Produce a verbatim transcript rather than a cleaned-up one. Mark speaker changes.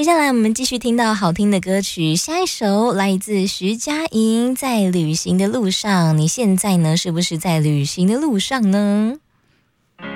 Speaker 1: 接下来我们继续听到好听的歌曲，下一首来自徐佳莹，在旅行的路上。你现在呢，是不是在旅行的路上呢？